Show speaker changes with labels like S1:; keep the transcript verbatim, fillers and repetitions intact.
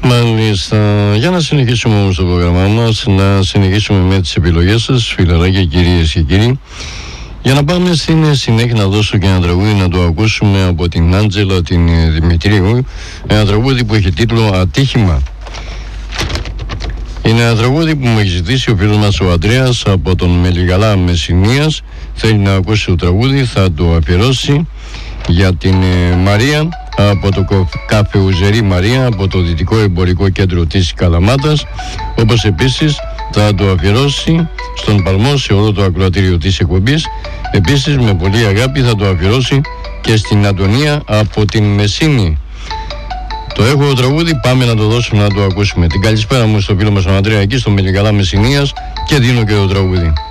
S1: Μάλιστα, για να συνεχίσουμε όμως το πρόγραμμά μας, να συνεχίσουμε με τις επιλογές σας, φιλαράκια, κυρίες και κύριοι. Για να πάμε στην συνέχεια, να δώσω και ένα τραγούδι να το ακούσουμε από την Άντζελα την Δημητρίου. Ένα τραγούδι που έχει τίτλο Ατύχημα. Είναι ένα τραγούδι που μου έχει ζητήσει ο φίλος μας ο Ανδρέας από τον Μελιγαλά Μεσσηνίας. Θέλει να ακούσει το τραγούδι, θα το αφιερώσει για την ε, Μαρία από το Καφεουζερί Μαρία από το Δυτικό Εμπορικό Κέντρο της Καλαμάτας, όπως επίσης θα το αφιερώσει στον Παλμό, σε όλο το ακροατήριο της εκπομπής. Επίσης με πολύ αγάπη θα το αφιερώσει και στην Αντωνία από την Μεσίνη. Το έχω το τραγούδι, πάμε να το δώσουμε να το ακούσουμε. Την καλησπέρα μου στο φίλο μας τον Ανδρέα εκεί στο Μελιγαλά Μεσσηνίας και δίνω και το τραγούδι.